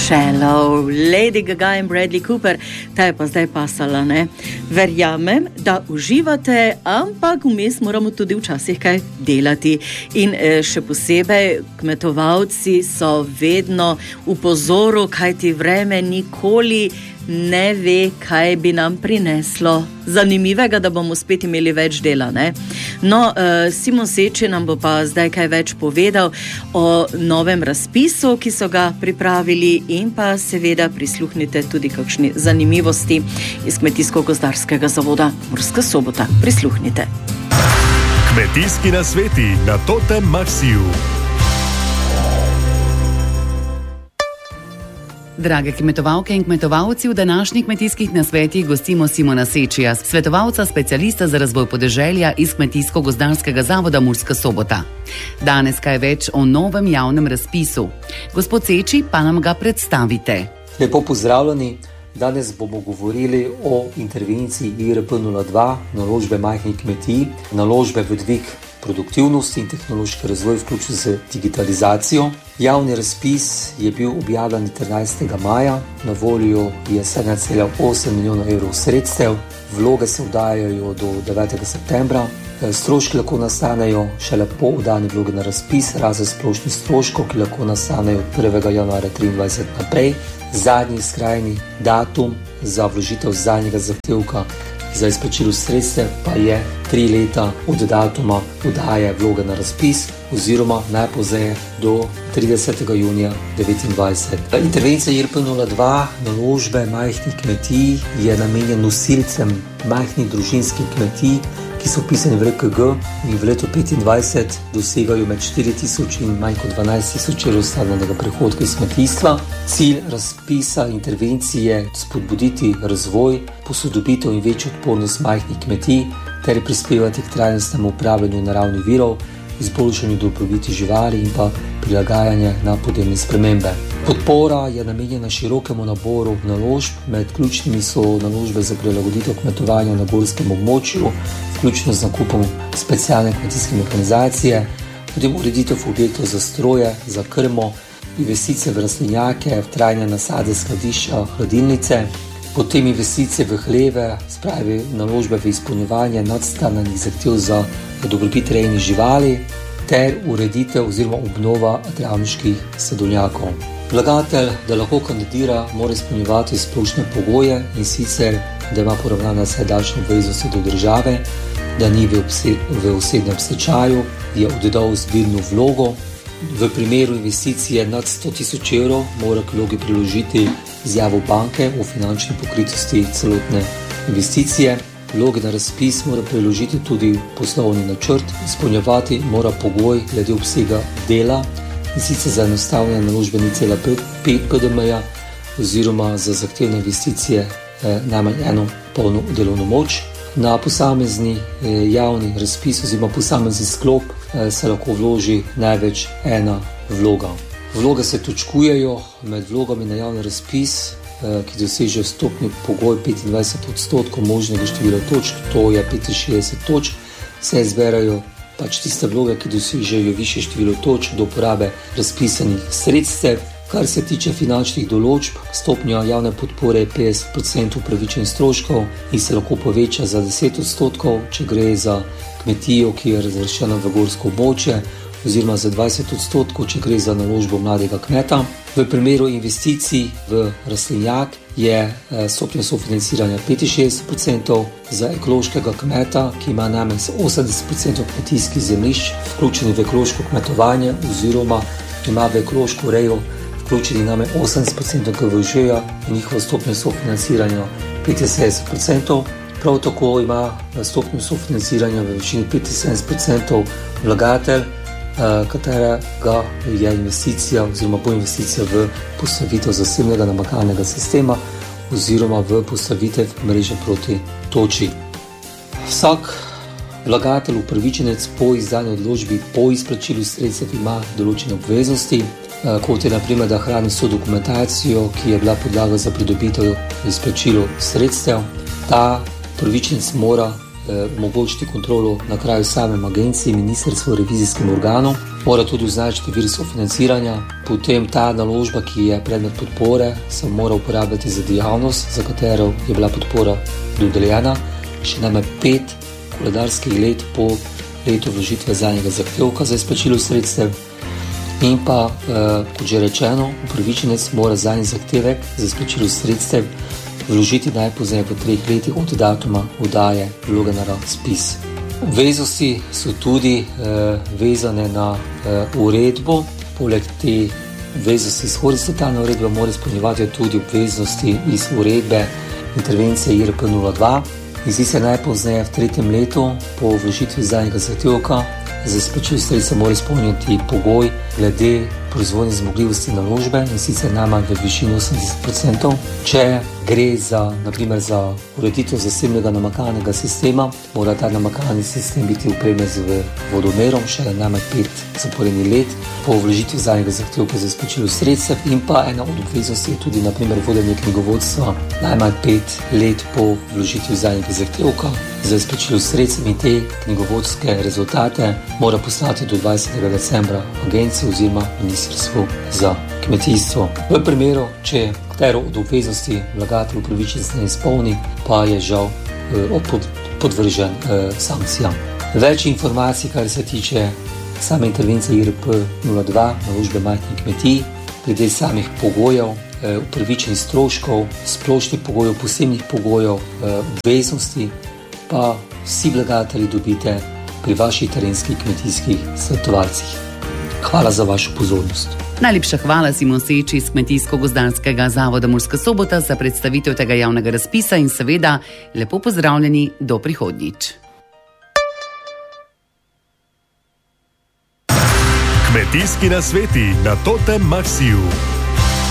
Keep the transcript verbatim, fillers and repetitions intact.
Shallow, Lady Gaga in Bradley Cooper, ta je pa zdaj pasala, ne? Verjamem, da uživate, ampak vmes moramo tudi včasih kaj delati. In eh, še posebej kmetovalci so vedno v pozoru, kajti vreme nikoli ne ve, kaj bi nam prineslo zanimivega, da bomo spet imeli več dela, ne? No, uh, Simon Seči nam bo pa zdaj kaj več povedal o novem razpisu, ki so ga pripravili, in pa seveda prisluhnite tudi kakšni zanimivosti iz Kmetijsko-gozdarskega zavoda Murska Sobota. Prisluhnite. Kmetijski nasveti na Totem Maxiju. Drage kmetovalke in kmetovalci, v današnjih kmetijskih nasvetih gostimo Simona Sečija, svetovalca specialista za razvoj podeželja iz Kmetijsko-gozdarskega zavoda Murska Sobota. Danes kaj več o novem javnem razpisu. Gospod Seči, pa nam ga predstavite. Lepo pozdravljeni. Danes bomo govorili o intervenciji I R P nula dva, naložbe majhnih kmetij, naložbe v dvig produktivnosti in tehnološki razvoj vključno z digitalizacijo. Javni razpis je bil objavljen trinajstega maja, na voljo je sedem cela osem milijona evrov sredstev, vloge se oddajajo do devetega septembra. Stroški lahko nastanejo šele po oddani vlogi na razpis, razen splošnih stroškov, ki lahko nastanejo od prvega januarja triindvajset naprej. Zadnji skrajni datum za vložitev zadnjega zahtevka za izplačilo sredstev pa je tri leta od datuma oddaje vloge na razpis oziroma najpozneje do tridesetega junija devetindvajset. Intervencija I R P nula dva, naložbe majhnih kmetij, je namenjen nosilcem majhnih družinskih kmetij, ki so vpisani v R K G in v letu petindvajset dosegajo med štiri tisoč in manj kot dvanajst tisoč evrov stvarnega prihodka iz kmetijstva. Cilj razpisa intervencije je spodbuditi razvoj, posodobitev in večjo odpornost majhnih kmetij ter prispevati k trajnostnemu upravljanju naravnih virov, izboljšanju dobrobiti živali in pa prilagajanje na podnebne spremembe. Podpora je namenjena širokemu naboru naložb, med ključnimi so naložbe za prilagoditev kmetovanja na gorskem območju, vključno z nakupom specialne kmetijske mehanizacije, potem ureditev objektov za stroje, za krmo, investicije v rastlinjake, v trajne nasade, skladišča, hladilnice, potem investicije v hleve, spravi naložbe v izpolnjevanje nadstandardnih zahtev za dobrobit rejnih živali ter ureditev oziroma obnova travniških sadovnjakov. Vlagatelj, da lahko kandidira, mora izpolnjevati splošne pogoje, in sicer, da ima poravnane vse davčne obveznosti do države, da ni v, obse- v osebnem stečaju, je oddal zbirno vlogo. V primeru investicije nad sto tisoč evrov mora k vlogi priložiti izjavo banke o finančni pokritosti celotne investicije. Vloge na razpis mora priložiti tudi poslovni načrt, izpolnjevati mora pogoj glede obsega dela, in sicer za enostavne naložbe nič cela pet P D M-ja oziroma za zahtevne investicije eh, najmanj eno polno delovno moč. Na posamezni eh, javni razpis oziroma posamezni sklop eh, se lahko vloži največ ena vloga. Vloge se točkujejo med vlogami na javni razpis, eh, ki dosežejo stopnjo pogoj petindvajset odstotkov možnega števila točk, to je petinšestdeset točk, se izberajo pač tiste vloge, ki dosežejo višje število točk do uporabe razpisanih sredstev. Kar se tiče finančnih določb, stopnja javne podpore je petdeset procentov upravičenih stroškov in se lahko poveča za deset odstotkov, če gre za kmetijo, ki je razvrščena v gorsko območje, oziroma za dvajset odstotkov, če gre za naložbo mladega kmeta. V primeru investicij v rastlinjak je stopnja sofinanciranja petinšestdeset procentov, za ekološkega kmeta, ki ima najmanj osemdeset procentov kmetijskih zemljišč vključenih v ekološko kmetovanje oziroma ima v ekološko rejo vključenih najmanj osemdeset procentov K V Ž-ja in njihova stopnja sofinanciranja petinsedemdeset procentov. Prav tako ima stopnjo sofinanciranja v višini petinsedemdeset procentov vlagatelj, katerega je investicija oziroma bo investicija v postavitev zasebnega namakalnega sistema oziroma v postavitev mreže proti toči. Vsak vlagatelj, upravičenec po izdani odločbi po izplačilu sredstev ima določene obveznosti, kot je na primer, da hrani vso dokumentacijo, ki je bila podlaga za pridobitev izplačilo sredstev. Ta upravičenec mora omogočiti kontrolo na kraju samem agenciji, ministrstvu, revizijskem organu. mora tudi označiti vir sofinanciranja, potem ta naložba, ki je predmet podpore, se mora uporabljati za dejavnost, za katero je bila podpora dodeljena, še najmanj pet koledarskih let po letu vložitve zadnjega zahtevka za izplačilo sredstev. In pa, eh, kot že rečeno, upravičenec mora zadnji zahtevek za izplačilo sredstev vložiti najpozneje v treh letih od datuma oddaje vloge na razpis. Obveznosti so tudi eh, vezane na eh, uredbo. Poleg te obveznosti iz horizontalne uredbe mora izpolnjevati tudi obveznosti iz uredbe intervencije I R P nula dva. In sicer najpozneje v tretjem letu po vložitvi zadnjega zahtevka za izplačilo sredstev mora izpolniti pogoj glede proizvodne zmogljivosti naložbe, in sicer najmanj v višini osemdeset procentov. Če gre za, na primer, za ureditev zasebnega namakalnega sistema, mora ta namakalni sistem biti opremljen z vodomerom še najmanj pet zaporednih let po vložitvi zadnjega zahtevka za izplačilo sredstev. In pa ena od obveznosti je tudi, na primer, vodenje knjigovodstva najmanj pet let po vložitvi zadnjega zahtevka za izplačilo sredstev, in te knjigovodske rezultate mora poslati do dvajsetega decembra agenciji oziroma Ministrstvu za kmetijstvo. V primeru, če katero od obveznosti vlagatelj upravičenec ne izpolni, pa je žal eh, podvržen eh, sankcijam. Več informacij, kar se tiče same intervencije I R P nula dva, naložbe majhnih kmetij, glede samih pogojev, eh, upravičenih stroškov, splošnih pogojev, posebnih pogojev, eh, obveznosti, pa vsi vlagatelji dobite pri vaših terenskih kmetijskih svetovalcih. Hvala za vašo pozornost. Najlepša hvala Simon Seči iz Kmetijsko-gozdarskega zavoda Murska Sobota za predstavitev tega javnega razpisa in seveda lepo pozdravljeni do prihodnjič. Kmetijski nasveti na Totem Maxiju.